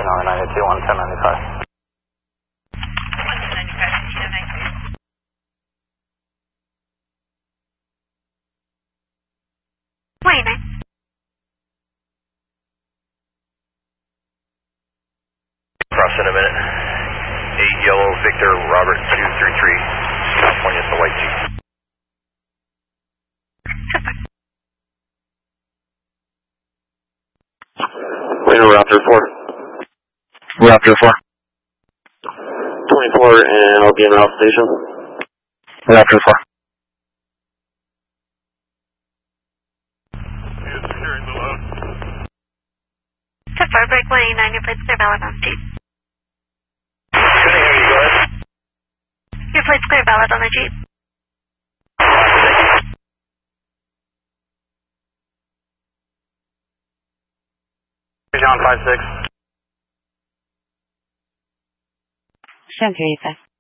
approaching on the 982 on 1095. Cross in a minute. 8 Yellow Victor Robert 233, California, the white Jeep. Reno Raptor 4. Raptor 4. 24 and I'll be in Ralph Station. Raptor 4. Securing the load. 10-4, break 189, your plates clear valid on the Jeep. Couldn't hear you, go ahead. Your plates clear valid on the Jeep. John 56. Center Eva.